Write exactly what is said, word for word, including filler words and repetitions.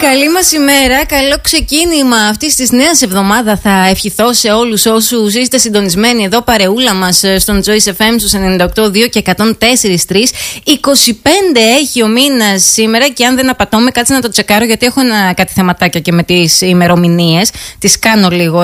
Καλή μας ημέρα, καλό ξεκίνημα αυτής της νέας εβδομάδα θα ευχηθώ σε όλους όσους είστε συντονισμένοι εδώ παρεούλα μας στον Joyce εφ εμ στους ενενήντα οκτώ δύο και εκατόν τέσσερα κόμμα τρία. είκοσι πέντε έχει ο μήνας σήμερα και αν δεν απατώμε κάτσε να το τσεκάρω γιατί έχω ένα, κάτι θεματάκια και με τις ημερομηνίες. Τις κάνω λίγο